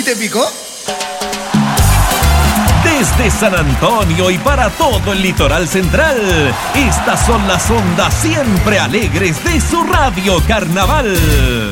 te picó? Desde San Antonio y para todo el litoral central, estas son las ondas siempre alegres de su Radio Carnaval.